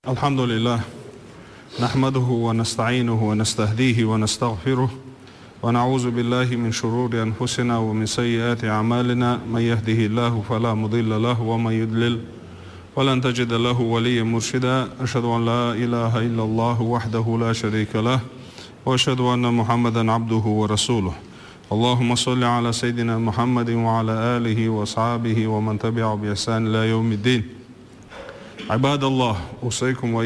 الحمد لله نحمده ونستعينه ونستهديه ونستغفره ونعوذ بالله من شرور أنفسنا ومن سيئات أعمالنا. من يهده الله فلا مضل له ومن يضلل ولن تجد له وليا مرشدا. أشهد أن لا إله إلا الله وحده لا شريك له وأشهد أن محمدا عبده ورسوله. اللهم صل على سيدنا محمد وعلى آله وأصحابه ومن تبعه بإحسان إلى يوم الدين. عباد الله، أوصيكم